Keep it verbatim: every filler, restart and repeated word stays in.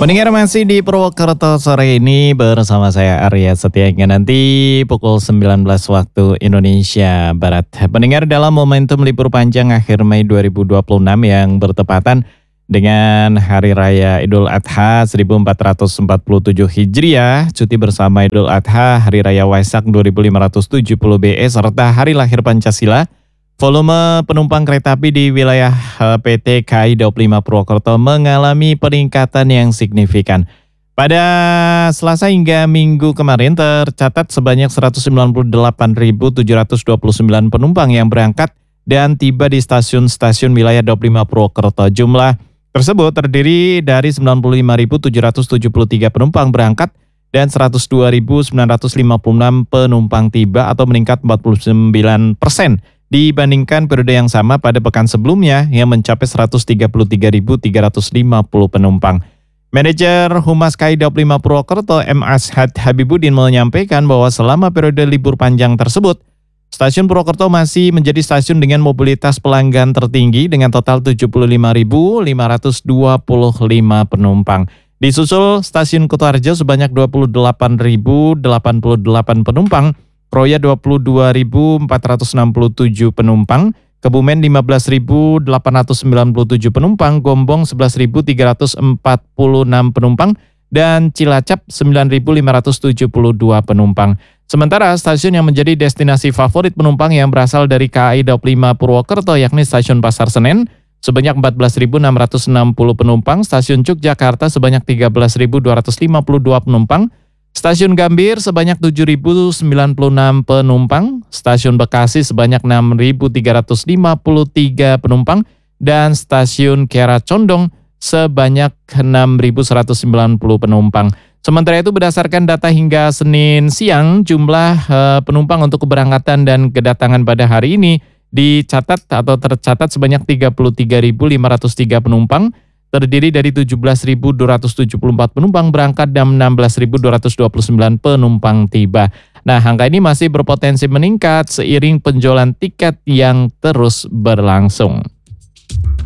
Pendengar masih di Purwokerto sore ini bersama saya Arya Setia hingga nanti pukul sembilan belas waktu Indonesia Barat. Pendengar, dalam momentum libur panjang akhir Mei dua ribu dua puluh enam yang bertepatan dengan Hari Raya Idul Adha seribu empat ratus empat puluh tujuh Hijriah, cuti bersama Idul Adha, Hari Raya Waisak dua ribu lima ratus tujuh puluh B E, serta Hari Lahir Pancasila, volume penumpang kereta api di wilayah eh, P T K A I Daob lima Purwokerto mengalami peningkatan yang signifikan. Pada Selasa hingga Minggu kemarin tercatat sebanyak seratus sembilan puluh delapan ribu tujuh ratus dua puluh sembilan penumpang yang berangkat dan tiba di stasiun-stasiun wilayah Daob lima Purwokerto. Jumlah tersebut terdiri dari sembilan puluh lima ribu tujuh ratus tujuh puluh tiga penumpang berangkat dan seratus dua ribu sembilan ratus lima puluh enam penumpang tiba atau meningkat empat puluh sembilan persen. Dibandingkan periode yang sama pada pekan sebelumnya yang mencapai seratus tiga puluh tiga ribu tiga ratus lima puluh penumpang. Manajer Humas K A I Daob lima Purwokerto M. Ashad Habibudin menyampaikan bahwa selama periode libur panjang tersebut, Stasiun Purwokerto masih menjadi stasiun dengan mobilitas pelanggan tertinggi dengan total tujuh puluh lima ribu lima ratus dua puluh lima penumpang. Disusul Stasiun Kutoarjo sebanyak dua puluh delapan ribu delapan puluh delapan penumpang, Kroya dua puluh dua ribu empat ratus enam puluh tujuh penumpang, Kebumen lima belas ribu delapan ratus sembilan puluh tujuh penumpang, Gombong sebelas ribu tiga ratus empat puluh enam penumpang, dan Cilacap sembilan ribu lima ratus tujuh puluh dua penumpang. Sementara stasiun yang menjadi destinasi favorit penumpang yang berasal dari K A I Daob lima Purwokerto yakni Stasiun Pasar Senen sebanyak empat belas ribu enam ratus enam puluh penumpang, Stasiun Yogyakarta sebanyak tiga belas ribu dua ratus lima puluh dua penumpang, Stasiun Gambir sebanyak tujuh ribu sembilan puluh enam penumpang, Stasiun Bekasi sebanyak enam ribu tiga ratus lima puluh tiga penumpang, dan Stasiun Kiara Condong sebanyak enam ribu seratus sembilan puluh penumpang. Sementara itu berdasarkan data hingga Senin siang, jumlah eh, penumpang untuk keberangkatan dan kedatangan pada hari ini dicatat atau tercatat sebanyak tiga puluh tiga ribu lima ratus tiga penumpang, terdiri dari tujuh belas ribu dua ratus tujuh puluh empat penumpang berangkat dan enam belas ribu dua ratus dua puluh sembilan penumpang tiba. Nah, angka ini masih berpotensi meningkat seiring penjualan tiket yang terus berlangsung.